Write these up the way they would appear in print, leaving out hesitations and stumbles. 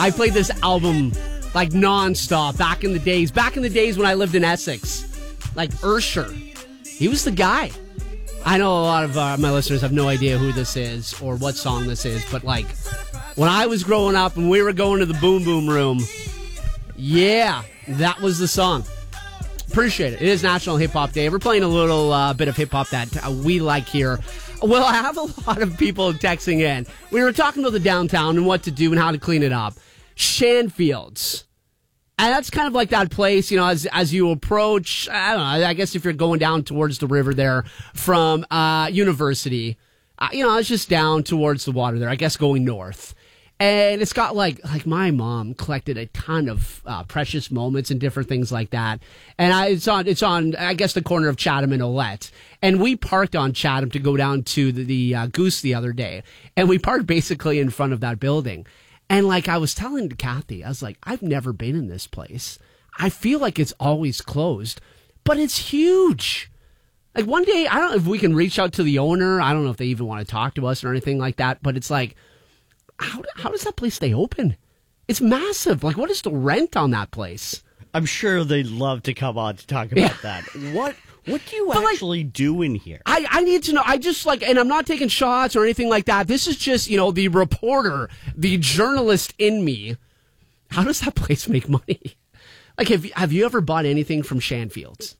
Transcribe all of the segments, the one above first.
I played this album like nonstop back in the days when I lived in Essex. Like Ursher. He was the guy. I know a lot of my listeners have no idea who this is or what song this is, but like when I was growing up and we were going to the Boom Boom Room, yeah, that was the song. Appreciate it. It is National Hip Hop Day. We're playing a little bit of hip hop that we like here. Well, I have a lot of people texting in. We were talking about the downtown and what to do and how to clean it up. Shanfields. And that's kind of like that place, you know, as you approach, I don't know, I guess if you're going down towards the river there from University, you know, it's just down towards the water there, I guess going north. And it's got like my mom collected a ton of precious moments and different things like that. And it's on I guess the corner of Chatham and Olette. And we parked on Chatham to go down to the Goose the other day. And we parked basically in front of that building. And like I was telling Kathy, I was like, I've never been in this place. I feel like it's always closed, but it's huge. Like one day, I don't know if we can reach out to the owner. I don't know if they even want to talk to us or anything like that. But it's like, how does that place stay open? It's massive. Like, what is the rent on that place? I'm sure they'd love to come on to talk about that. What do you actually do in here? I need to know. I just and I'm not taking shots or anything like that. This is just, you know, the reporter, the journalist in me. How does that place make money? Like, have you ever bought anything from Shanfields?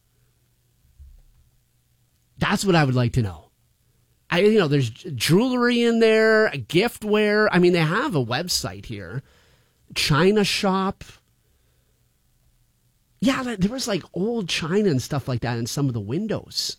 That's what I would like to know. There's jewelry in there, giftware. I mean, they have a website here. China shop. Yeah, there was like old china and stuff like that in some of the windows.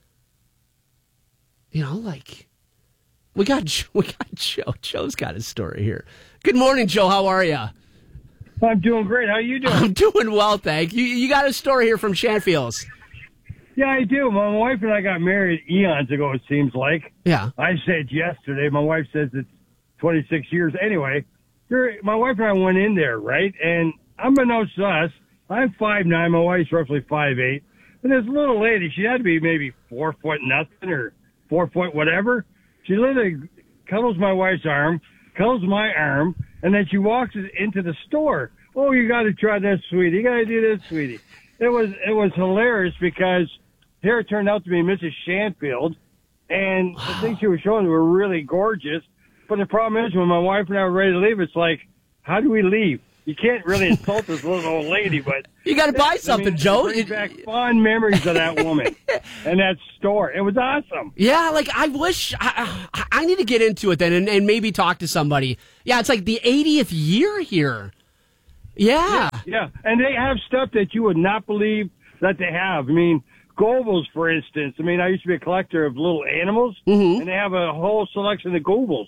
You know, like we got Joe. Joe's got his story here. Good morning, Joe. How are you? I'm doing great. How are you doing? I'm doing well, thank you. You got a story here from Shanfields. Yeah, I do. My wife and I got married eons ago, it seems like. Yeah. I said yesterday. My wife says it's 26 years. Anyway, my wife and I went in there, right? And unbeknownst to us, I'm 5'9", my wife's roughly 5'8", and this little lady, she had to be maybe 4 foot nothing or 4 foot whatever. She literally cuddles my wife's arm, cuddles my arm, and then she walks into the store. Oh, you got to try this, sweetie. You got to do this, sweetie. It was hilarious because here it turned out to be Mrs. Shanfield, and the things she was showing were really gorgeous. But the problem is when my wife and I were ready to leave, it's like, how do we leave? You can't really insult this little old lady, but you got to buy something, Joe. It brings back fond memories of that woman and that store. It was awesome. Yeah, like I wish I need to get into it then and maybe talk to somebody. Yeah, it's like the 80th year here. Yeah, and they have stuff that you would not believe that they have. I mean, Gobles, for instance. I mean, I used to be a collector of little animals, and they have a whole selection of Gobles.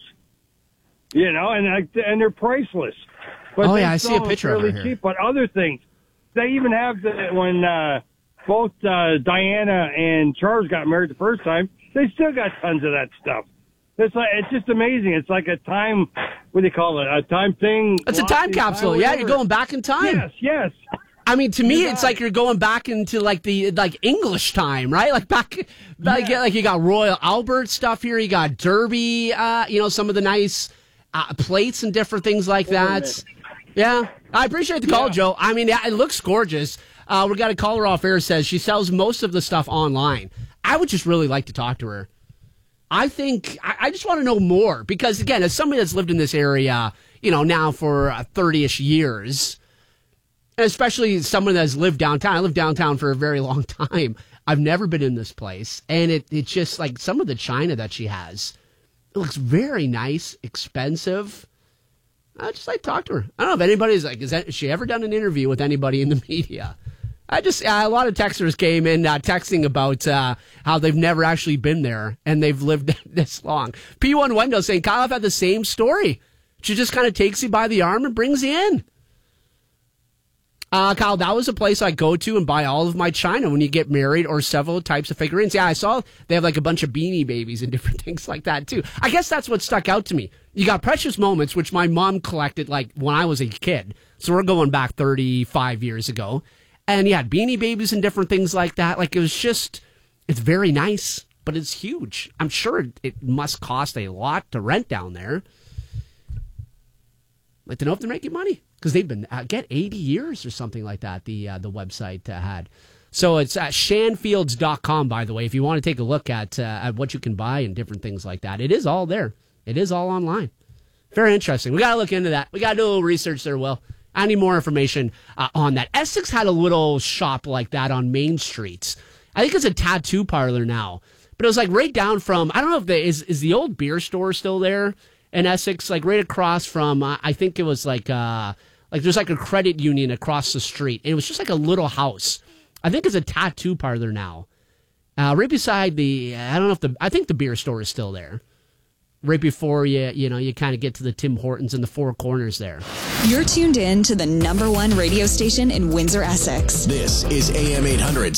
You know, and they're priceless. But I see a picture of her here. Cheap, but other things, they even have when both Diana and Charles got married the first time, they still got tons of that stuff. It's just amazing. It's like a time, what do you call it? A time thing. It's a time capsule. Yeah, you're going back in time. Yes. I mean, to me, it's like you're going back into like the English time, right? Like back, like you got Royal Albert stuff here. You got Derby. Some of the nice plates and different things like that. Yeah, I appreciate the call, Joe. I mean, it looks gorgeous. We got a caller off air says she sells most of the stuff online. I would just really like to talk to her. I think I just want to know more because, again, as somebody that's lived in this area, now for 30-ish years, and especially someone that's lived downtown. I lived downtown for a very long time. I've never been in this place, and it's just like some of the china that she has. It looks very nice, expensive. I just like to talk to her. I don't know if anybody's like, has she ever done an interview with anybody in the media? A lot of texters came in texting about how they've never actually been there and they've lived this long. P1 Wendell saying, Kyle, I've had the same story. She just kind of takes you by the arm and brings you in. Kyle, that was a place I go to and buy all of my china when you get married or several types of figurines. Yeah, I saw they have like a bunch of Beanie Babies and different things like that too. I guess that's what stuck out to me. You got Precious Moments, which my mom collected like when I was a kid. So we're going back 35 years ago. And you had Beanie Babies and different things like that. Like it's very nice, but it's huge. I'm sure it must cost a lot to rent down there. like to know if they're making money because they've been get 80 years or something like that. The website had. So it's at shanfields.com, by the way, if you want to take a look at what you can buy and different things like that. It is all there. It is all online. Very interesting. We got to look into that. We got to do a little research there, Will. I need more information on that. Essex had a little shop like that on Main Street. I think it's a tattoo parlor now. But it was like right down from, I don't know if is the old beer store still there in Essex? Like right across from, I think it was like there's like a credit union across the street. And it was just like a little house. I think it's a tattoo parlor now. Right beside I think the beer store is still there. Right before you kind of get to the Tim Hortons in the Four Corners there. You're tuned in to the #1 radio station in Windsor, Essex. This is AM 800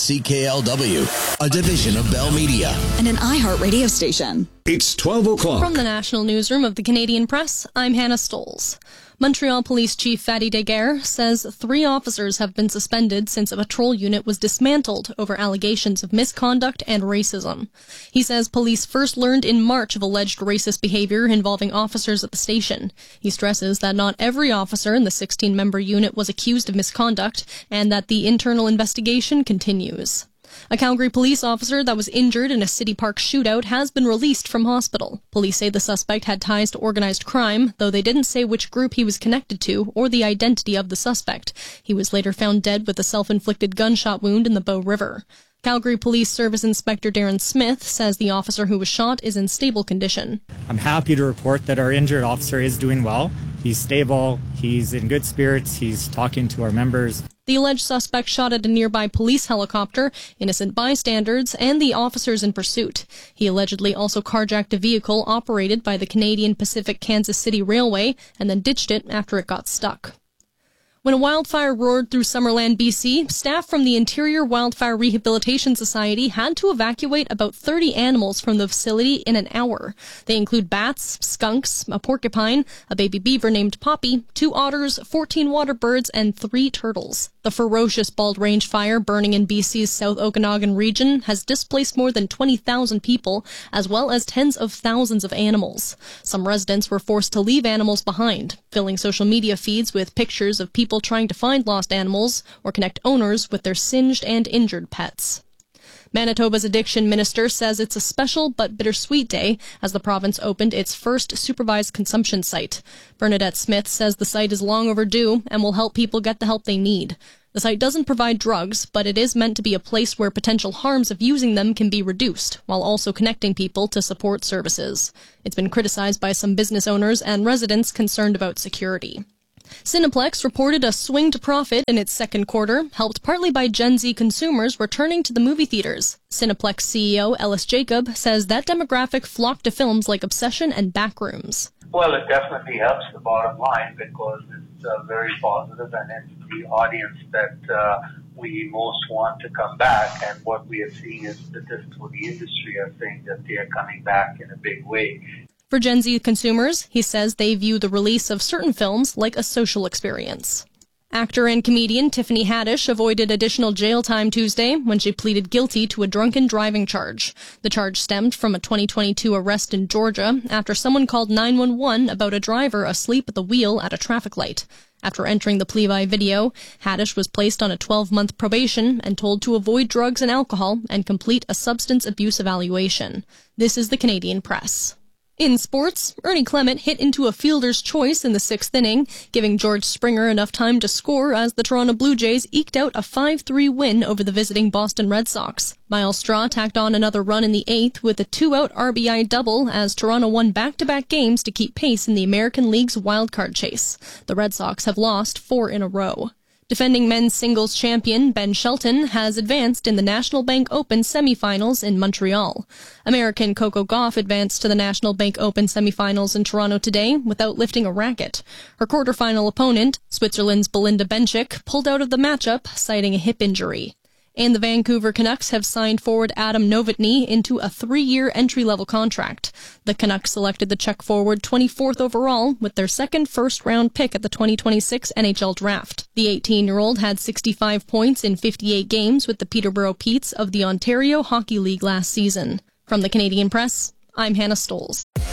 CKLW, a division of Bell Media. And an iHeart radio station. It's 12 o'clock. From the National Newsroom of the Canadian Press, I'm Hannah Stolz. Montreal Police Chief Fadi Daguerre says 3 officers have been suspended since a patrol unit was dismantled over allegations of misconduct and racism. He says police first learned in March of alleged racist behavior involving officers at the station. He stresses that not every officer in the 16-member unit was accused of misconduct and that the internal investigation continues. A Calgary police officer that was injured in a City Park shootout has been released from hospital. Police say the suspect had ties to organized crime, though they didn't say which group he was connected to or the identity of the suspect. He was later found dead with a self-inflicted gunshot wound in the Bow River. Calgary Police Service Inspector Darren Smith says the officer who was shot is in stable condition. I'm happy to report that our injured officer is doing well. He's stable, he's in good spirits, he's talking to our members. The alleged suspect shot at a nearby police helicopter, innocent bystanders, and the officers in pursuit. He allegedly also carjacked a vehicle operated by the Canadian Pacific Kansas City Railway and then ditched it after it got stuck. When a wildfire roared through Summerland, BC, staff from the Interior Wildfire Rehabilitation Society had to evacuate about 30 animals from the facility in an hour. They include bats, skunks, a porcupine, a baby beaver named Poppy, 2 otters, 14 water birds, and 3 turtles. The ferocious Bald Range fire burning in BC's South Okanagan region has displaced more than 20,000 people, as well as tens of thousands of animals. Some residents were forced to leave animals behind, filling social media feeds with pictures of people trying to find lost animals or connect owners with their singed and injured pets. Manitoba's addiction minister says it's a special but bittersweet day as the province opened its first supervised consumption site. Bernadette Smith says the site is long overdue and will help people get the help they need. The site doesn't provide drugs, but it is meant to be a place where potential harms of using them can be reduced, while also connecting people to support services. It's been criticized by some business owners and residents concerned about security. Cineplex reported a swing to profit in its second quarter, helped partly by Gen Z consumers returning to the movie theaters. Cineplex CEO Ellis Jacob says that demographic flocked to films like Obsession and Backrooms. Well, it definitely helps the bottom line because it's very positive and it's the audience that we most want to come back. And what we are seeing is statistics for the industry are saying that they are coming back in a big way. For Gen Z consumers, he says they view the release of certain films like a social experience. Actor and comedian Tiffany Haddish avoided additional jail time Tuesday when she pleaded guilty to a drunken driving charge. The charge stemmed from a 2022 arrest in Georgia after someone called 911 about a driver asleep at the wheel at a traffic light. After entering the plea by video, Haddish was placed on a 12-month probation and told to avoid drugs and alcohol and complete a substance abuse evaluation. This is the Canadian Press. In sports, Ernie Clement hit into a fielder's choice in the 6th inning, giving George Springer enough time to score as the Toronto Blue Jays eked out a 5-3 win over the visiting Boston Red Sox. Miles Straw tacked on another run in the 8th with a 2-out RBI double as Toronto won back-to-back games to keep pace in the American League's wildcard chase. The Red Sox have lost 4 in a row. Defending men's singles champion Ben Shelton has advanced in the National Bank Open semifinals in Montreal. American Coco Gauff advanced to the National Bank Open semifinals in Toronto today without lifting a racket. Her quarterfinal opponent, Switzerland's Belinda Bencic, pulled out of the matchup, citing a hip injury. And the Vancouver Canucks have signed forward Adam Novotny into a 3-year entry-level contract. The Canucks selected the Czech forward 24th overall with their second first-round pick at the 2026 NHL Draft. The 18-year-old had 65 points in 58 games with the Peterborough Petes of the Ontario Hockey League last season. From the Canadian Press, I'm Hannah Stolz.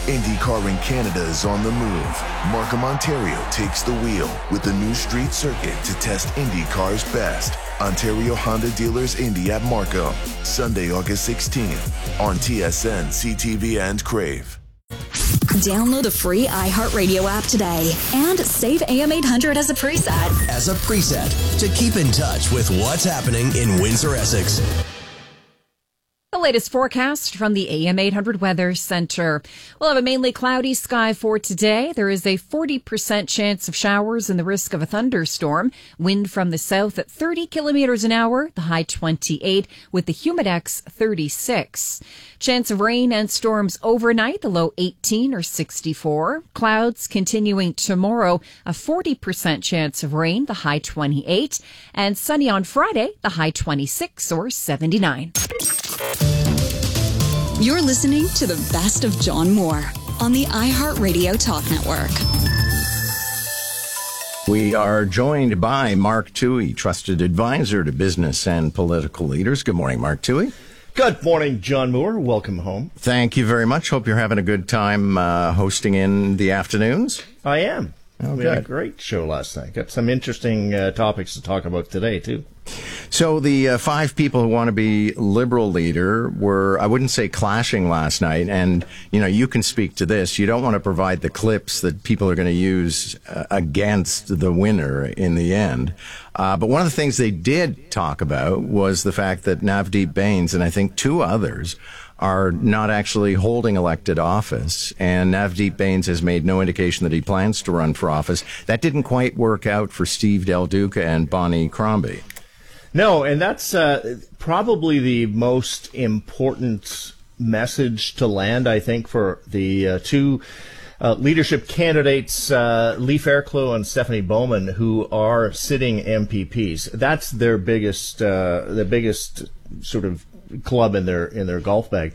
IndyCar in Canada is on the move. Markham, Ontario takes the wheel with the new street circuit to test IndyCar's best. Ontario Honda Dealers Indy at Markham, Sunday, August 16th on TSN, CTV, and Crave. Download the free iHeartRadio app today and save AM 800 as a preset. As a preset to keep in touch with what's happening in Windsor, Essex. The latest forecast from the AM 800 Weather Center. We'll have a mainly cloudy sky for today. There is a 40% chance of showers and the risk of a thunderstorm. Wind from the south at 30 kilometers an hour, the high 28, with the humidex 36. Chance of rain and storms overnight, the low 18 or 64. Clouds continuing tomorrow, a 40% chance of rain, the high 28. And sunny on Friday, the high 26 or 79. You're listening to the best of John Moore on the iHeartRadio Talk Network. We are joined by Mark Toohey, trusted advisor to business and political leaders. Good morning, Mark Toohey. Good morning, John Moore. Welcome home. Thank you very much. Hope you're having a good time hosting in the afternoons. I am. Oh, we had a great show last night. Got some interesting topics to talk about today, too. So the 5 people who want to be Liberal leader were, I wouldn't say clashing last night. And, you know, you can speak to this. You don't want to provide the clips that people are going to use against the winner in the end. But one of the things they did talk about was the fact that Navdeep Bains and I think 2 others are not actually holding elected office, and Navdeep Bains has made no indication that he plans to run for office. That didn't quite work out for Steve Del Duca and Bonnie Crombie. No, and that's probably the most important message to land, I think, for the 2 leadership candidates, Lee Fairclough and Stephanie Bowman, who are sitting MPPs. That's their biggest, the biggest sort of club in their golf bag.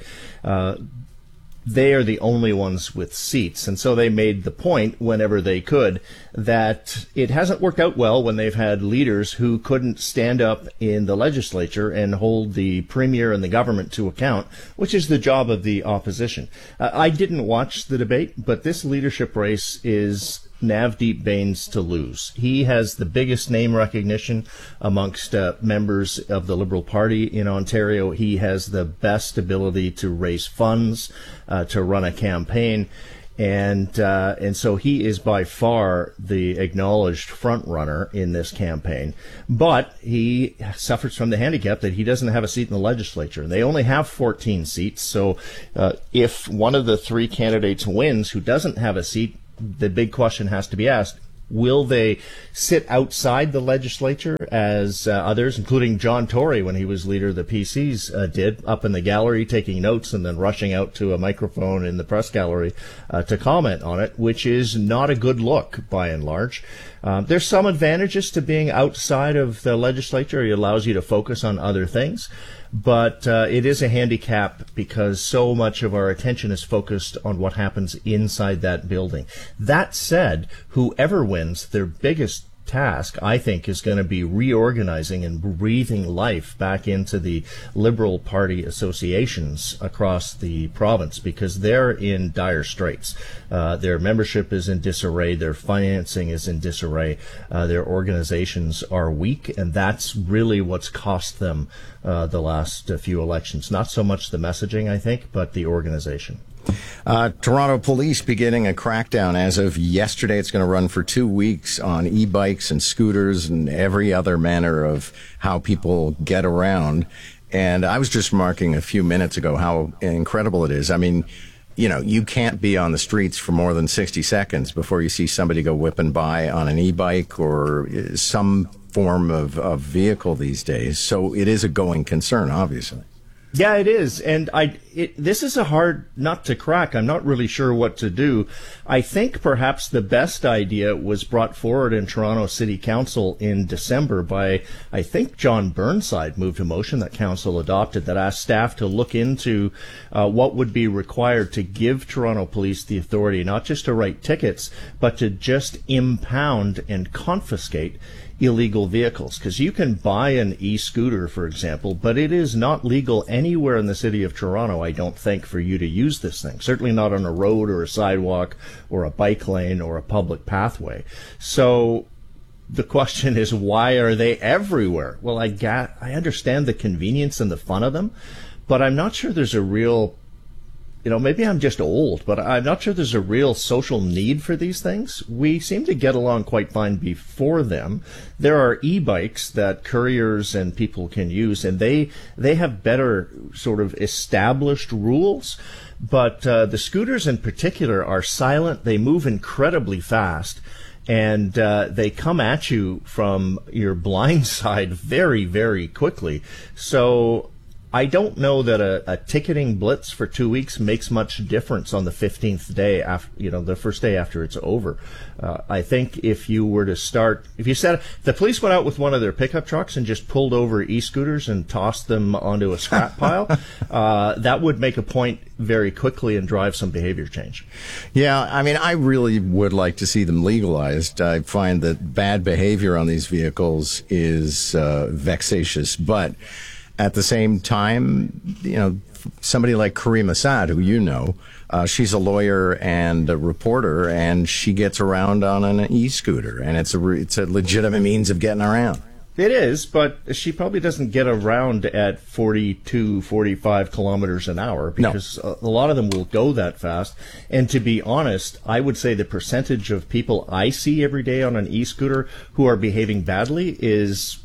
They are the only ones with seats, and so they made the point whenever they could that it hasn't worked out well when they've had leaders who couldn't stand up in the legislature and hold the premier and the government to account, which is the job of the opposition. I didn't watch the debate, but this leadership race is Navdeep Bains to lose. He has the biggest name recognition amongst members of the Liberal Party in Ontario. He has the best ability to raise funds, to run a campaign, and so he is by far the acknowledged front runner in this campaign. But he suffers from the handicap that he doesn't have a seat in the legislature. They only have 14 seats, so if one of the 3 candidates wins who doesn't have a seat, the big question has to be asked, will they sit outside the legislature as others, including John Tory when he was leader of the PCs, did, up in the gallery taking notes and then rushing out to a microphone in the press gallery to comment on it, which is not a good look by and large. There's some advantages to being outside of the legislature. It allows you to focus on other things. But it is a handicap because so much of our attention is focused on what happens inside that building. That said, whoever wins, their biggest task, I think, is going to be reorganizing and breathing life back into the Liberal Party associations across the province, because they're in dire straits. Their membership is in disarray, their financing is in disarray, their organizations are weak, and that's really what's cost them the last few elections. Not so much the messaging, I think, but the organization. Toronto Police beginning a crackdown as of yesterday. It's going to run for 2 weeks on e-bikes and scooters and every other manner of how people get around. And I was just remarking a few minutes ago how incredible it is. I mean, you know, you can't be on the streets for more than 60 seconds before you see somebody go whipping by on an e-bike or some form of vehicle these days. So it is a going concern, obviously. Yeah, it is. And this is a hard nut to crack. I'm not really sure what to do. I think perhaps the best idea was brought forward in Toronto City Council in December by, I think, John Burnside moved a motion that council adopted that asked staff to look into what would be required to give Toronto Police the authority not just to write tickets, but to just impound and confiscate illegal vehicles, because you can buy an e-scooter, for example, but it is not legal anywhere in the city of Toronto. I don't think, for you to use this thing. Certainly not on a road or a sidewalk or a bike lane or a public pathway. So the question is, why are they everywhere? Well, I understand the convenience and the fun of them, but I'm not sure there's a real, maybe I'm just old, but I'm not sure there's a real social need for these things. We seem to get along quite fine before them. There are e-bikes that couriers and people can use, and they have better sort of established rules. But the scooters in particular are silent. They move incredibly fast, and they come at you from your blind side very, very quickly. So I don't know that a ticketing blitz for 2 weeks makes much difference on the 15th day after, the first day after it's over. I think if you said the police went out with one of their pickup trucks and just pulled over e-scooters and tossed them onto a scrap pile, that would make a point very quickly and drive some behavior change. Yeah, I mean, I really would like to see them legalized. I find that bad behavior on these vehicles is vexatious, but at the same time, somebody like Kareem Assad, who she's a lawyer and a reporter, and she gets around on an e-scooter, and it's a legitimate means of getting around. It is, but she probably doesn't get around at 42, 45 kilometers an hour, because a lot of them will go that fast. And to be honest, I would say the percentage of people I see every day on an e-scooter who are behaving badly is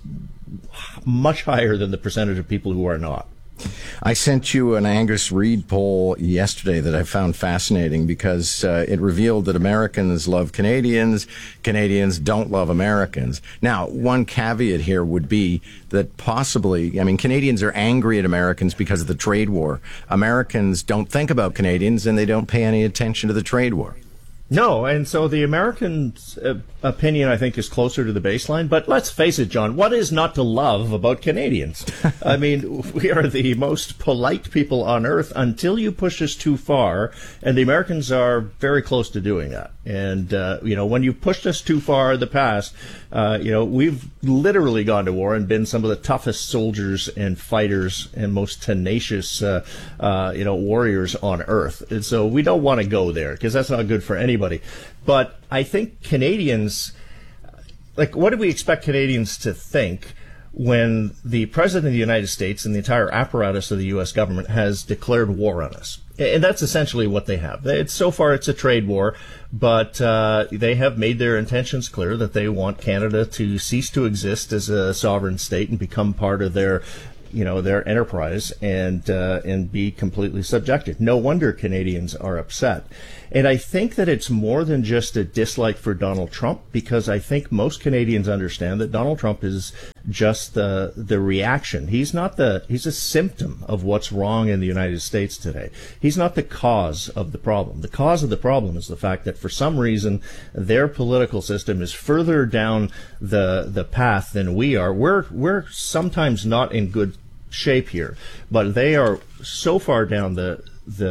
much higher than the percentage of people who are not. I sent you an Angus Reid poll yesterday that I found fascinating because it revealed that Americans love Canadians, Canadians don't love Americans. Now, one caveat here would be that possibly, Canadians are angry at Americans because of the trade war. Americans don't think about Canadians, and they don't pay any attention to the trade war. No, and so the Americans' opinion, I think, is closer to the baseline. But let's face it, John, what is not to love about Canadians? I mean, we are the most polite people on earth until you push us too far, and the Americans are very close to doing that. And, when you pushed us too far in the past, we've literally gone to war and been some of the toughest soldiers and fighters and most tenacious, warriors on earth. And so we don't want to go there because that's not good for anybody. But I think Canadians, what do we expect Canadians to think when the President of the United States and the entire apparatus of the U.S. government has declared war on us? And that's essentially what they have. So far, it's a trade war, but they have made their intentions clear that they want Canada to cease to exist as a sovereign state and become part of their enterprise and be completely subjected. No wonder Canadians are upset. And I think that it's more than just a dislike for Donald Trump, because I think most Canadians understand that Donald Trump is just the reaction. He's a symptom of what's wrong in the United States today. He's not the cause of the problem. The cause of the problem is the fact that for some reason their political system is further down the path than we are. We're sometimes not in good shape here, but they are so far down the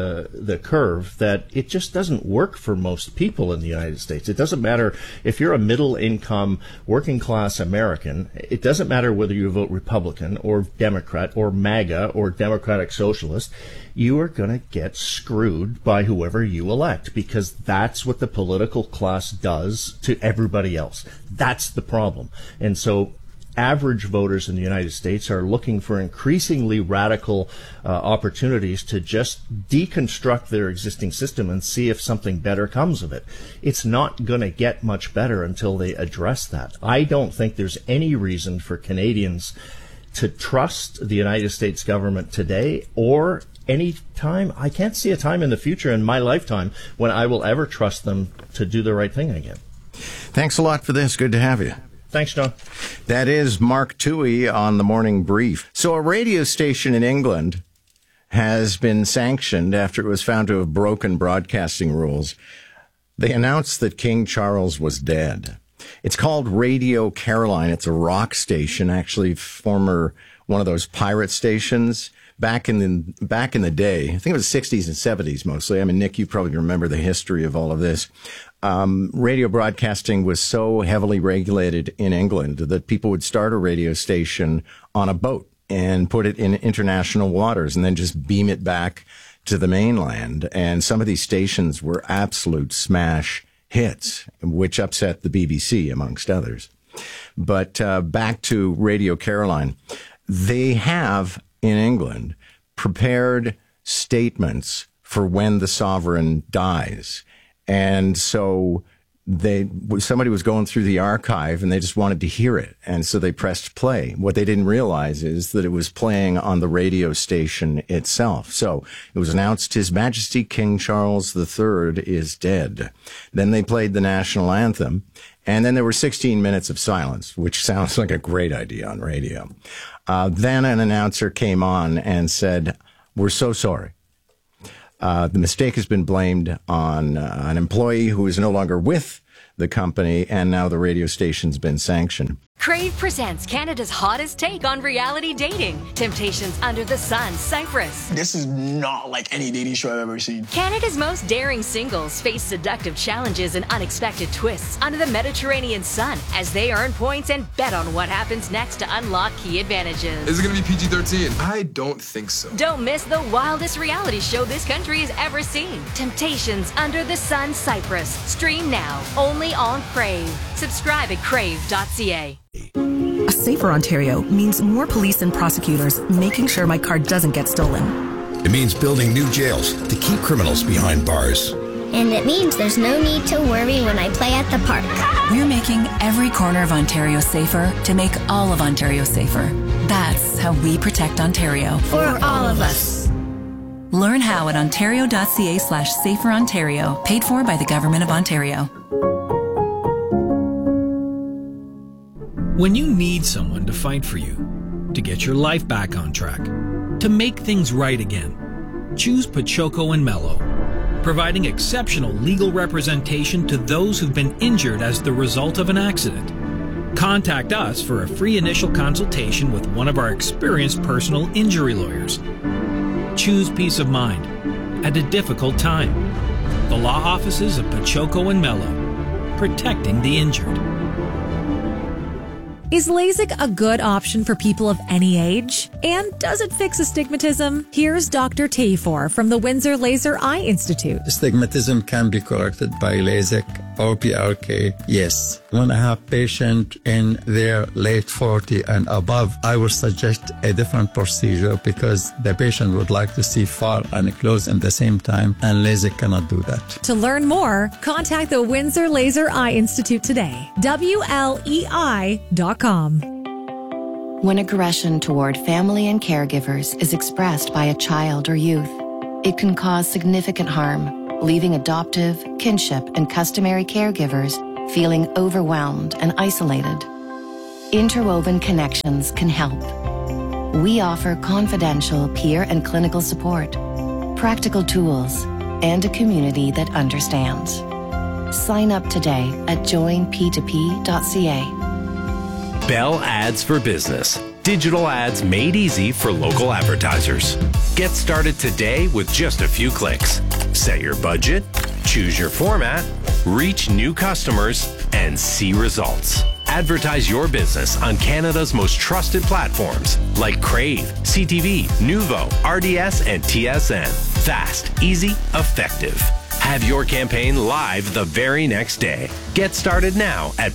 curve that it just doesn't work for most people in the United States. It doesn't matter if you're a middle income working class American. It doesn't matter whether you vote Republican or Democrat or MAGA or Democratic Socialist. You are going to get screwed by whoever you elect, because that's what the political class does to everybody else. That's the problem. And so average voters in the United States are looking for increasingly radical opportunities to just deconstruct their existing system and see if something better comes of it. It's not going to get much better until they address that. I don't think there's any reason for Canadians to trust the United States government today or any time. I can't see a time in the future in my lifetime when I will ever trust them to do the right thing again. Thanks a lot for this. Good to have you. Thanks, John. That is Mark Toohey on the Morning Brief. So a radio station in England has been sanctioned after it was found to have broken broadcasting rules. They announced that King Charles was dead. It's called Radio Caroline. It's a rock station, actually former one of those pirate stations. Back in the day, I think it was 60s and 70s mostly. I mean, Nick, you probably remember the history of all of this. Radio broadcasting was so heavily regulated in England that people would start a radio station on a boat and put it in international waters and then just beam it back to the mainland. And some of these stations were absolute smash hits, which upset the BBC, amongst others. But back to Radio Caroline. They have, in England, prepared statements for when the sovereign dies. And so somebody was going through the archive and they just wanted to hear it. And so they pressed play. What they didn't realize is that it was playing on the radio station itself. So it was announced His Majesty King Charles III is dead. Then they played the national anthem. And then there were 16 minutes of silence, which sounds like a great idea on radio. Then an announcer came on and said, "We're so sorry. The mistake has been blamed on an employee who is no longer with the company, and now the radio station's been sanctioned." Crave presents Canada's hottest take on reality dating. Temptations Under the Sun, Cyprus. This is not like any dating show I've ever seen. Canada's most daring singles face seductive challenges and unexpected twists under the Mediterranean sun as they earn points and bet on what happens next to unlock key advantages. Is it going to be PG-13? I don't think so. Don't miss the wildest reality show this country has ever seen. Temptations Under the Sun, Cyprus. Stream now, only on Crave. Subscribe at crave.ca. A safer Ontario means more police and prosecutors making sure my car doesn't get stolen. It means building new jails to keep criminals behind bars. And it means there's no need to worry when I play at the park. We're making every corner of Ontario safer to make all of Ontario safer. That's how we protect Ontario. For all of us. Learn how at ontario.ca/saferontario, paid for by the Government of Ontario. When you need someone to fight for you, to get your life back on track, to make things right again, choose Pachoco and Mello, providing exceptional legal representation to those who've been injured as the result of an accident. Contact us for a free initial consultation with one of our experienced personal injury lawyers. Choose peace of mind at a difficult time. The law offices of Pachoco and Mello, protecting the injured. Is LASIK a good option for people of any age? And does it fix astigmatism? Here's Dr. Tafor from the Windsor Laser Eye Institute. Astigmatism can be corrected by LASIK or PRK, yes. When I have patient in their late 40 and above, I would suggest a different procedure because the patient would like to see far and close at the same time, and LASIK cannot do that. To learn more, contact the Windsor Laser Eye Institute today. WLEI.com. When aggression toward family and caregivers is expressed by a child or youth, it can cause significant harm, leaving adoptive, kinship, and customary caregivers feeling overwhelmed and isolated. Interwoven Connections can help. We offer confidential peer and clinical support, practical tools, and a community that understands. Sign up today at joinp2p.ca. Bell Ads for Business. Digital ads made easy for local advertisers. Get started today with just a few clicks. Set your budget, choose your format, reach new customers, and see results. Advertise your business on Canada's most trusted platforms like Crave, CTV, Nuvo, RDS, and TSN. Fast, easy, effective. Have your campaign live the very next day. Get started now at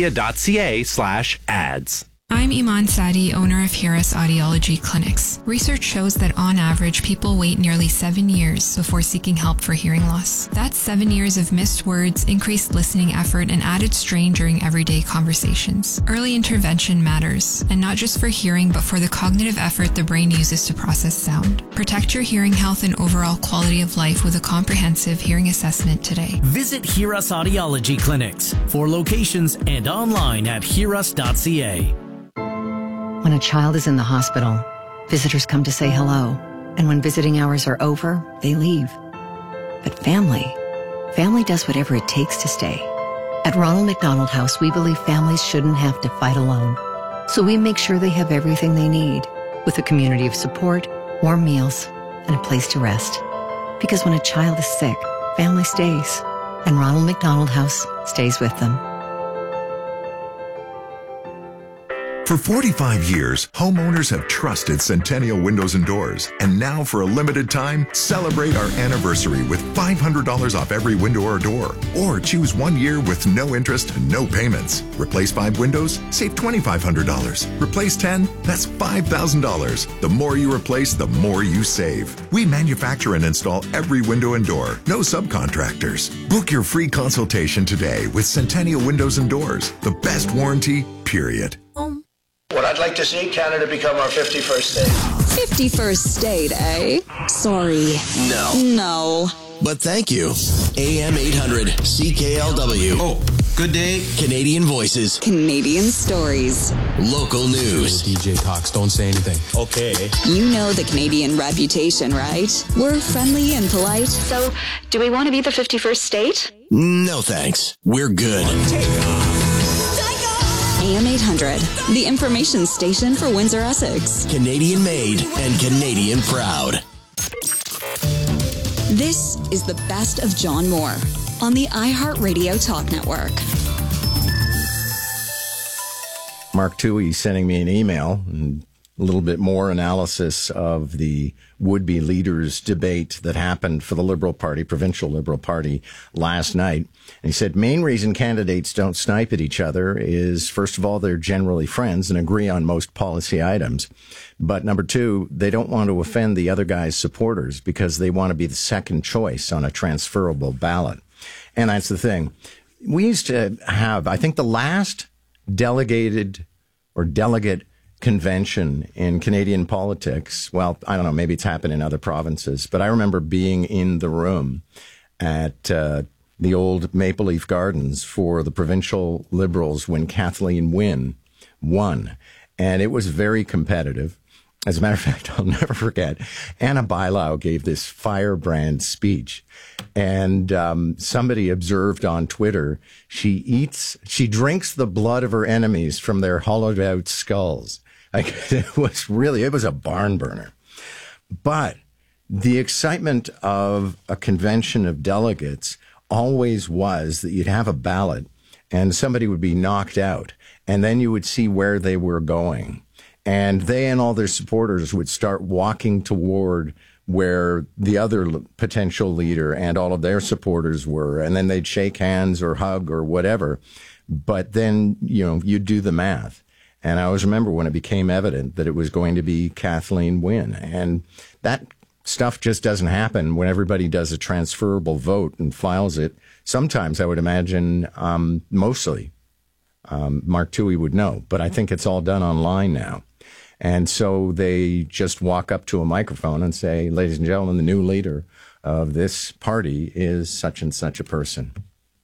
bellmedia.ca/ads. I'm Iman Sadi, owner of Hiras Audiology Clinics. Research shows that on average, people wait nearly 7 years before seeking help for hearing loss. That's 7 years of missed words, increased listening effort, and added strain during everyday conversations. Early intervention matters, and not just for hearing, but for the cognitive effort the brain uses to process sound. Protect your hearing health and overall quality of life with a comprehensive hearing assessment today. Visit Hiras Audiology Clinics for locations and online at hiras.ca. When a child is in the hospital, visitors come to say hello. And when visiting hours are over, they leave. But family does whatever it takes to stay. At Ronald McDonald House, we believe families shouldn't have to fight alone. So we make sure they have everything they need, with a community of support, warm meals, and a place to rest. Because when a child is sick, family stays. And Ronald McDonald House stays with them. For 45 years, homeowners have trusted Centennial Windows and Doors. And now, for a limited time, celebrate our anniversary with $500 off every window or door. Or choose 1 year with no interest and no payments. Replace 5 windows, save $2,500. Replace 10, that's $5,000. The more you replace, the more you save. We manufacture and install every window and door. No subcontractors. Book your free consultation today with Centennial Windows and Doors. The best warranty, period. What I'd like to see Canada become our 51st state. 51st state, eh? Sorry. No. But thank you. AM 800 CKLW. Oh, good day. Canadian voices. Canadian stories. Local news. DJ talks, don't say anything. Okay. You know the Canadian reputation, right? We're friendly and polite. So, do we want to be the 51st state? No thanks. We're good. AM 800, the information station for Windsor, Essex. Canadian made and Canadian proud. This is the best of John Moore on the iHeartRadio Talk Network. Mark Toohey sending me an email and a little bit more analysis of the would-be leaders debate that happened for the Liberal Party, provincial Liberal Party, last night. And he said, main reason candidates don't snipe at each other is, first of all, they're generally friends and agree on most policy items. But number two, they don't want to offend the other guy's supporters because they want to be the second choice on a transferable ballot. And that's the thing. We used to have, I think the last delegate convention in Canadian politics. Well, I don't know, maybe it's happened in other provinces, but I remember being in the room at the old Maple Leaf Gardens for the provincial Liberals when Kathleen Wynne won. And it was very competitive. As a matter of fact, I'll never forget, Anna Bailau gave this firebrand speech. And somebody observed on Twitter, she drinks the blood of her enemies from their hollowed out skulls. Like, it was a barn burner. But the excitement of a convention of delegates always was that you'd have a ballot and somebody would be knocked out, and then you would see where they were going. And they and all their supporters would start walking toward where the other potential leader and all of their supporters were, and then they'd shake hands or hug or whatever. But then, you'd do the math. And I always remember when it became evident that it was going to be Kathleen Wynne. And that stuff just doesn't happen when everybody does a transferable vote and files it. Sometimes I would imagine, mostly, Mark Toohey would know. But I think it's all done online now. And so they just walk up to a microphone and say, ladies and gentlemen, the new leader of this party is such and such a person.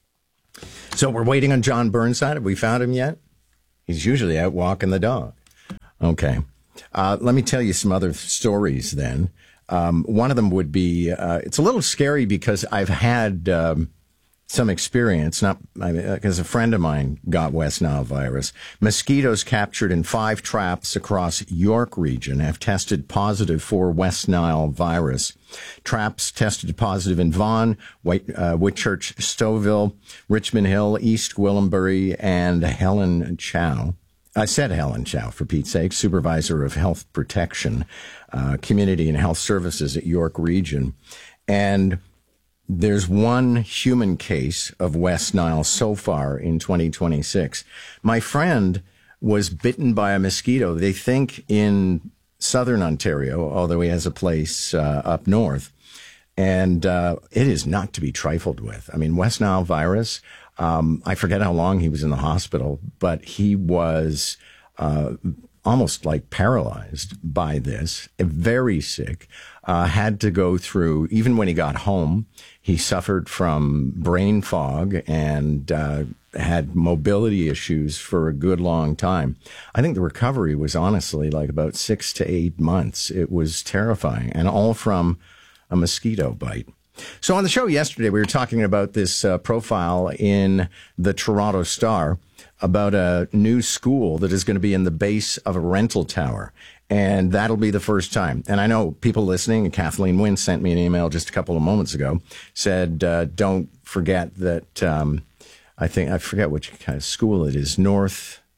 So we're waiting on John Burnside. Have we found him yet? He's usually out walking the dog. Okay. Let me tell you some other stories then. One of them would be, it's a little scary because I've had some experience, because a friend of mine got West Nile virus. Mosquitoes captured in 5 traps across York region have tested positive for West Nile virus. Traps tested positive in Vaughan, Whitchurch, Stouffville, Richmond Hill, East Gwillimbury, and Helen Chow. I said Helen Chow, for Pete's sake, Supervisor of Health Protection, Community and Health Services at York Region. And there's one human case of West Nile so far in 2026. My friend was bitten by a mosquito, they think in southern Ontario, although he has a place up north. And it is not to be trifled with. I mean, West Nile virus, I forget how long he was in the hospital, but he was almost like paralyzed by this, very sick, had to go through, even when he got home, he suffered from brain fog and had mobility issues for a good long time. I think the recovery was honestly like about 6 to 8 months. It was terrifying, and all from a mosquito bite. So on the show yesterday, we were talking about this profile in the Toronto Star about a new school that is going to be in the base of a rental tower. And that'll be the first time. And I know people listening, and Kathleen Wynne sent me an email just a couple of moments ago, said, don't forget that, I forget which kind of school it is, North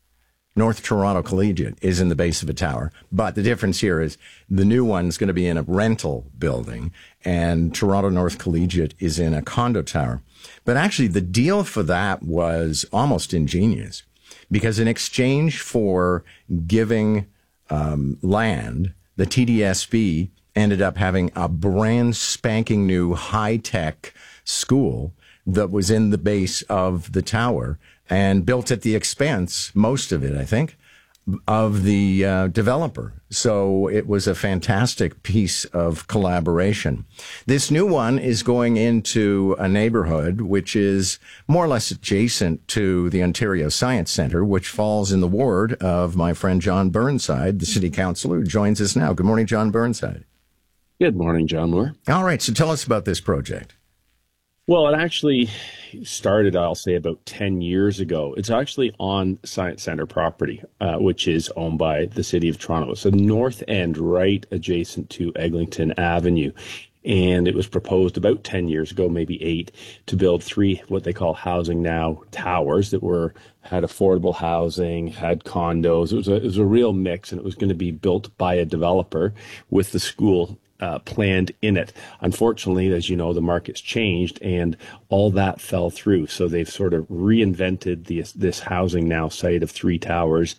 North Toronto Collegiate is in the base of a tower. But the difference here is the new one's going to be in a rental building, and Toronto North Collegiate is in a condo tower. But actually, the deal for that was almost ingenious, because in exchange for giving land, the TDSB ended up having a brand spanking new high-tech school that was in the base of the tower and built at the expense, most of it, I think, of the developer. So it was a fantastic piece of collaboration. This new one is going into a neighborhood which is more or less adjacent to the Ontario Science Centre, which falls in the ward of my friend John Burnside, the city councillor, who joins us now. Good morning, John Burnside. Good morning, John Moore. All right, so tell us about this project. Well, it actually started, I'll say, about 10 years ago. It's actually on Science Centre property, which is owned by the City of Toronto. It's the north end, right adjacent to Eglinton Avenue. And it was proposed about 10 years ago, maybe 8, to build 3 what they call Housing Now towers that had affordable housing, had condos. It was a real mix, and it was going to be built by a developer with the school planned in it. Unfortunately, as you know, the market's changed and all that fell through. So they've sort of reinvented this Housing Now site of 3 towers,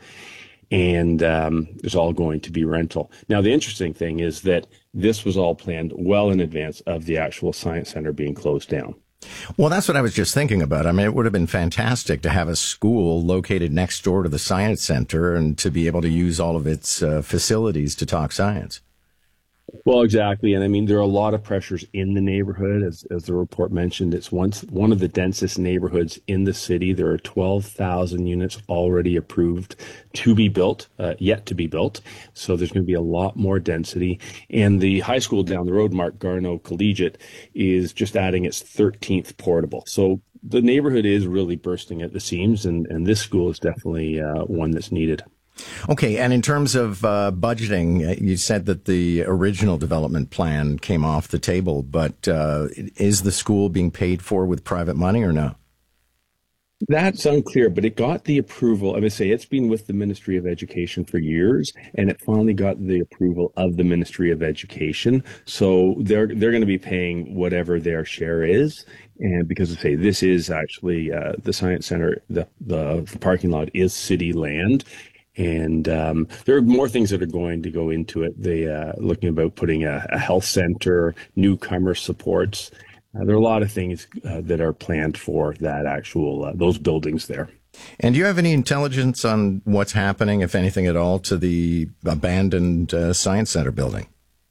and it's all going to be rental. Now, the interesting thing is that this was all planned well in advance of the actual Science Centre being closed down. Well, that's what I was just thinking about. I mean, it would have been fantastic to have a school located next door to the Science Centre and to be able to use all of its facilities to talk science. Well, exactly. And I mean, there are a lot of pressures in the neighborhood. As the report mentioned, it's one of the densest neighborhoods in the city. There are 12,000 units already approved to be built, yet to be built. So there's going to be a lot more density. And the high school down the road, Mark Garneau Collegiate, is just adding its 13th portable. So the neighborhood is really bursting at the seams, and this school is definitely one that's needed. Okay, and in terms of budgeting, you said that the original development plan came off the table, but is the school being paid for with private money or no? That's unclear, but it got the approval. I would say it's been with the Ministry of Education for years, and it finally got the approval of the Ministry of Education. So they're going to be paying whatever their share is. And because I say this is actually the Science Centre, the parking lot is city land. And there are more things that are going to go into it. They looking about putting a health center, newcomer supports. There are a lot of things that are planned for that actual those buildings there. And do you have any intelligence on what's happening, if anything at all, to the abandoned Science Centre building?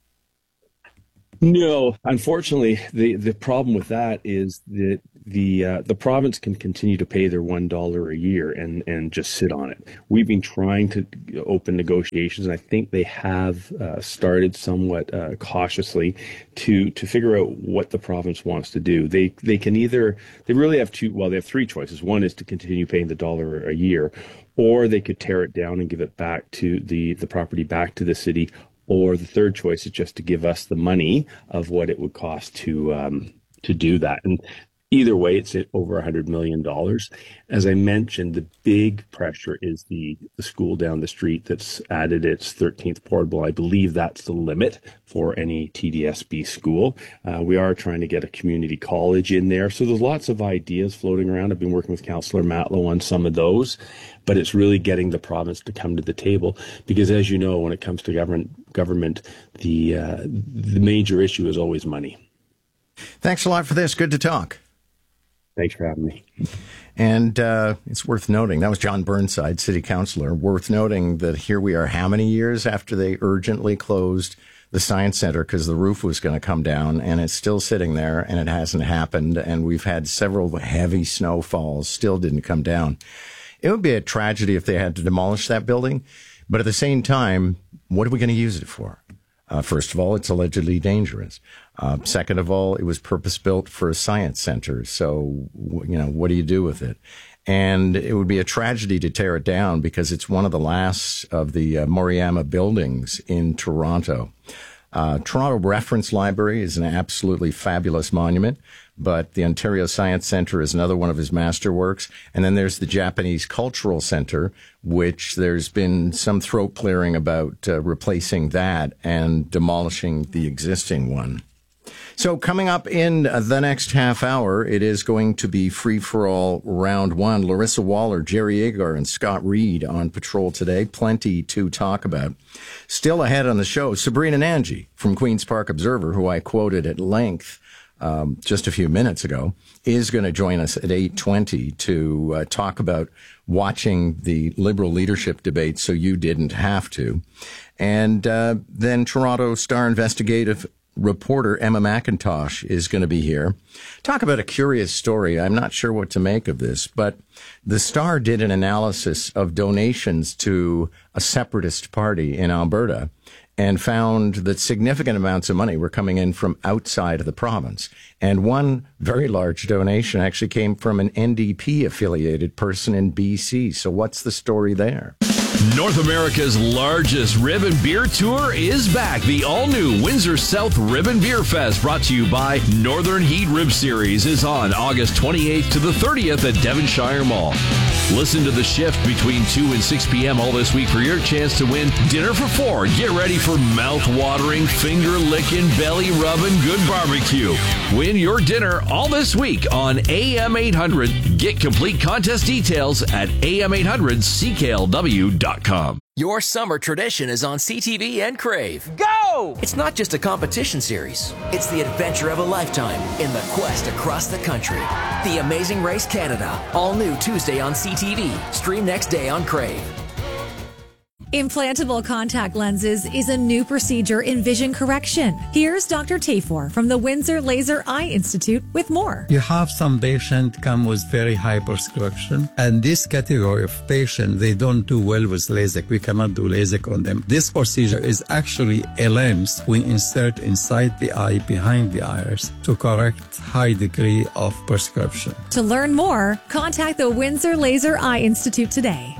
No, unfortunately, the problem with that is that the province can continue to pay their $1 a year and just sit on it. We've been trying to open negotiations, and I think they have started somewhat cautiously to figure out what the province wants to do. They really have they have 3 choices. One is to continue paying the $1 a year, or they could tear it down and give it back to the property back to the city. Or the third choice is just to give us the money of what it would cost to do that. And either way, it's at over $100 million. As I mentioned, the big pressure is the school down the street that's added its 13th portable. I believe that's the limit for any TDSB school. We are trying to get a community college in there. So there's lots of ideas floating around. I've been working with Councillor Matlow on some of those. But it's really getting the province to come to the table, because, as you know, when it comes to government, the major issue is always money. Thanks a lot for this. Good to talk. Thanks for having me. And it's worth noting, that was John Burnside, city councillor, worth noting that here we are how many years after they urgently closed the Science Centre because the roof was going to come down, and it's still sitting there, and it hasn't happened. And we've had several heavy snowfalls, still didn't come down. It would be a tragedy if they had to demolish that building. But at the same time, what are we going to use it for? First of all, it's allegedly dangerous. Second of all, it was purpose-built for a science center. So, what do you do with it? And it would be a tragedy to tear it down because it's one of the last of the Moriyama buildings in Toronto. Toronto Reference Library is an absolutely fabulous monument, but the Ontario Science Centre is another one of his masterworks. And then there's the Japanese Cultural Centre, which there's been some throat clearing about replacing that and demolishing the existing one. So coming up in the next half hour, it is going to be free-for-all round one. Larissa Waller, Jerry Agar, and Scott Reed on patrol today. Plenty to talk about. Still ahead on the show, Sabrina Nanji from Queen's Park Observer, who I quoted at length just a few minutes ago, is going to join us at 8:20 to talk about watching the Liberal leadership debate so you didn't have to. And then Toronto Star investigative reporter Emma McIntosh is going to be here. Talk about a curious story. I'm not sure what to make of this, but the Star did an analysis of donations to a separatist party in Alberta and found that significant amounts of money were coming in from outside of the province. And one very large donation actually came from an NDP-affiliated person in BC. So what's the story there? North America's largest Ribbon Beer Tour is back. The all-new Windsor South Ribbon Beer Fest, brought to you by Northern Heat Rib Series, is on August 28th to the 30th at Devonshire Mall. Listen to The Shift between 2 and 6 p.m. all this week for your chance to win dinner for 4. Get ready for mouth-watering, finger-licking, belly-rubbing good barbecue. Win your dinner all this week on AM 800. Get complete contest details at am800cklw.com. Your summer tradition is on CTV and Crave. Go! It's not just a competition series. It's the adventure of a lifetime in the quest across the country. The Amazing Race Canada. All new Tuesday on CTV. Stream next day on Crave. Implantable contact lenses is a new procedure in vision correction. Here's Dr. Tafor from the Windsor Laser Eye Institute with more. You have some patient come with very high prescription, and this category of patient, they don't do well with LASIK. We cannot do LASIK on them. This procedure is actually a lens we insert inside the eye, behind the iris, to correct high degree of prescription. To learn more, contact the Windsor Laser Eye Institute today.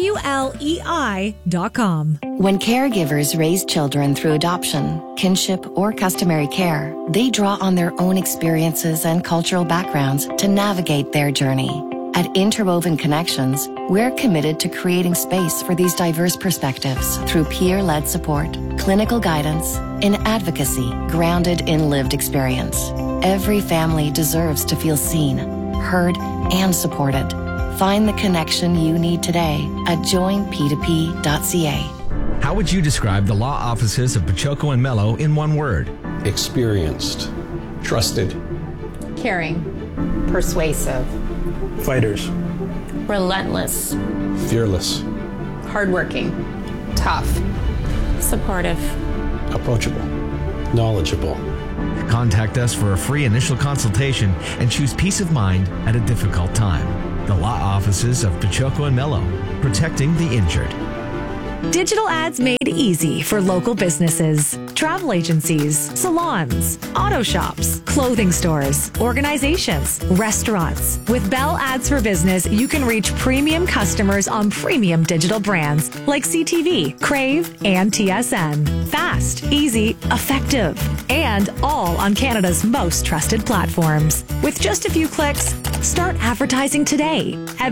WLEI.com. When caregivers raise children through adoption, kinship, or customary care, they draw on their own experiences and cultural backgrounds to navigate their journey. At Interwoven Connections, we're committed to creating space for these diverse perspectives through peer-led support, clinical guidance, and advocacy grounded in lived experience. Every family deserves to feel seen, heard, and supported. Find the connection you need today at joinp2p.ca. How would you describe the law offices of Pachoco and Mello in one word? Experienced, trusted, caring, persuasive, fighters, relentless, fearless, hardworking, tough, supportive, approachable, knowledgeable. Contact us for a free initial consultation and choose peace of mind at a difficult time. The law offices of Pachoco and Mello, protecting the injured. Digital ads made easy for local businesses, travel agencies, salons, auto shops, clothing stores, organizations, restaurants. With Bell Ads for Business, you can reach premium customers on premium digital brands like CTV, Crave, and TSN. Fast, easy, effective, and all on Canada's most trusted platforms. With just a few clicks, start advertising today at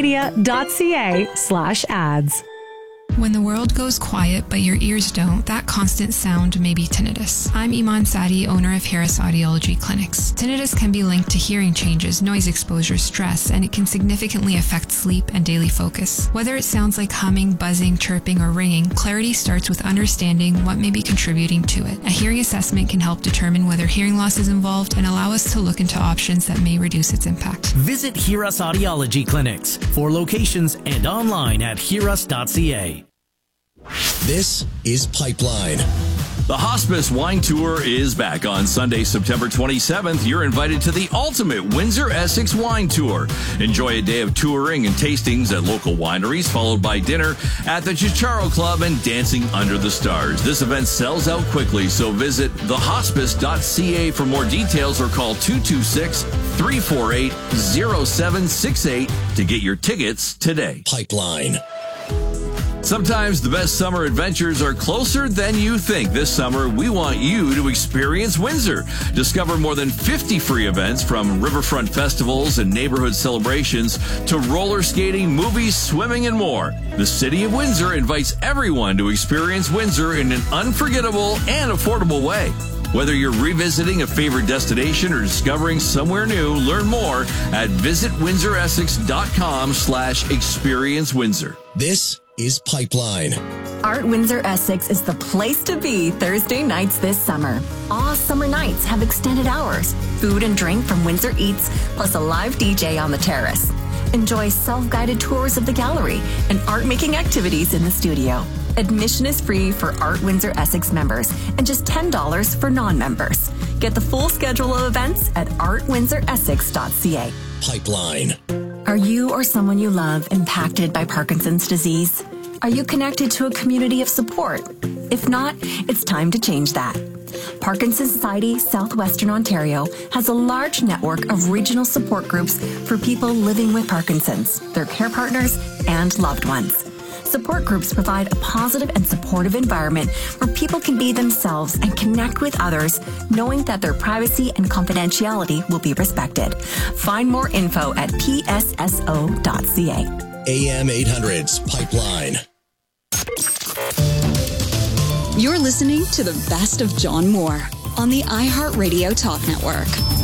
bellmedia.ca/ads. When the world goes quiet but your ears don't, that constant sound may be tinnitus. I'm Iman Sadi, owner of Harris Audiology Clinics. Tinnitus can be linked to hearing changes, noise exposure, stress, and it can significantly affect sleep and daily focus. Whether it sounds like humming, buzzing, chirping, or ringing, clarity starts with understanding what may be contributing to it. A hearing assessment can help determine whether hearing loss is involved and allow us to look into options that may reduce its impact. Visit Hearus Audiology Clinics for locations and online at hearus.ca. This is Pipeline. The Hospice Wine Tour is back on Sunday, September 27th. You're invited to the ultimate Windsor Essex Wine Tour. Enjoy a day of touring and tastings at local wineries, followed by dinner at the Chicharo Club and dancing under the stars. This event sells out quickly, so visit thehospice.ca for more details or call 226-348-0768 to get your tickets today. Pipeline. Sometimes the best summer adventures are closer than you think. This summer, we want you to experience Windsor. Discover more than 50 free events, from riverfront festivals and neighborhood celebrations to roller skating, movies, swimming, and more. The City of Windsor invites everyone to experience Windsor in an unforgettable and affordable way. Whether you're revisiting a favorite destination or discovering somewhere new, learn more at visitwindsoressex.com/experience Windsor. This is Pipeline. Art Windsor Essex is the place to be Thursday nights this summer. All summer nights have extended hours, food and drink from Windsor Eats, plus a live DJ on the terrace. Enjoy self-guided tours of the gallery and art-making activities in the studio. Admission is free for Art Windsor Essex members and just $10 for non-members. Get the full schedule of events at artwindsoressex.ca. Pipeline. Are you or someone you love impacted by Parkinson's disease? Are you connected to a community of support? If not, it's time to change that. Parkinson's Society Southwestern Ontario has a large network of regional support groups for people living with Parkinson's, their care partners, and loved ones. Support groups provide a positive and supportive environment where people can be themselves and connect with others, knowing that their privacy and confidentiality will be respected. Find more info at psso.ca. AM 800's Pipeline. You're listening to the best of John Moore on the iHeartRadio Talk Network.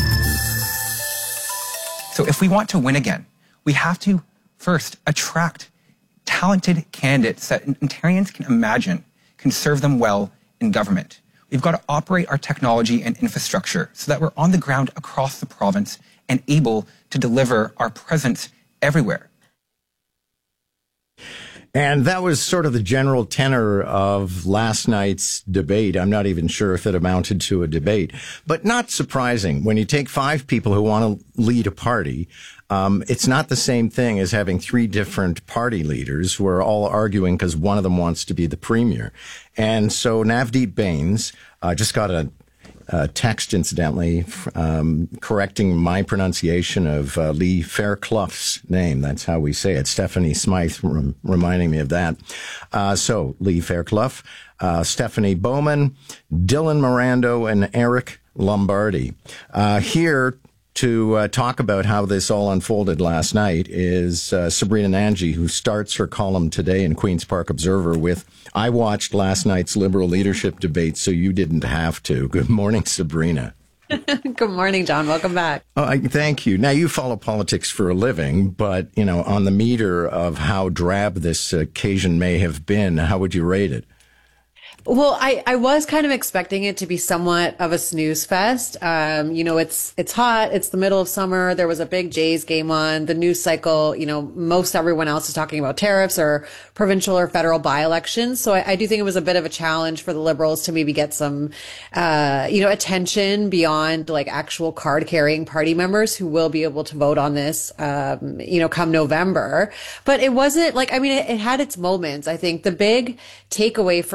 So if we want to win again, we have to first attract talented candidates that Ontarians can imagine can serve them well in government. We've got to operate our technology and infrastructure so that we're on the ground across the province and able to deliver our presence everywhere. And that was sort of the general tenor of last night's debate. I'm not even sure if it amounted to a debate, but not surprising. When you take 5 people who want to lead a party, it's not the same thing as having 3 different party leaders who are all arguing because one of them wants to be the premier. And so Navdeep Bains just got a text, incidentally, correcting my pronunciation of Lee Fairclough's name. That's how we say it. Stephanie Smythe reminding me of that. So Lee Fairclough, Stephanie Bowman, Dylan Mirando, and Eric Lombardi. Here to talk about how this all unfolded last night is Sabrina Nanji, who starts her column today in Queen's Park Observer with, "I watched last night's Liberal leadership debate, so you didn't have to." Good morning, Sabrina. Good morning, John. Welcome back. Thank you. Now, you follow politics for a living, but, you know, on the meter of how drab this occasion may have been, how would you rate it? Well, I was kind of expecting it to be somewhat of a snooze fest. You know, it's hot. It's the middle of summer. There was a big Jays game on. The news cycle, you know, most everyone else is talking about tariffs or provincial or federal by-elections. So I do think it was a bit of a challenge for the Liberals to maybe get some, you know, attention beyond like actual card-carrying party members who will be able to vote on this, you know, come November. But it wasn't like, I mean, it had its moments. I think the big takeaway for